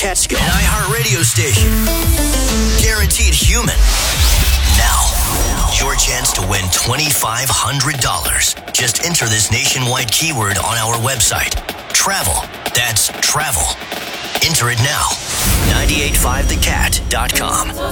Catskill. An iHeartRadio station. Guaranteed human. Now, your chance to win $2,500. Just enter this nationwide keyword on our website. Travel. That's travel. Enter it now. 985thecat.com.